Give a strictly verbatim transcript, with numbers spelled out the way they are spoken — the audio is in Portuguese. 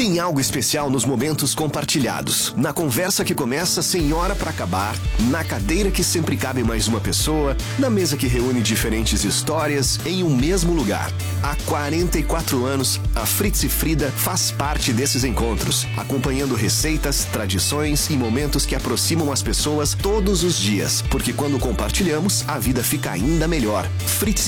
Tem algo especial nos momentos compartilhados, na conversa que começa sem hora para acabar, na cadeira que sempre cabe mais uma pessoa, na mesa que reúne diferentes histórias em um mesmo lugar. Há quarenta e quatro anos, a Fritz e Frida faz parte desses encontros, acompanhando receitas, tradições e momentos que aproximam as pessoas todos os dias, porque quando compartilhamos, a vida fica ainda melhor. Fritz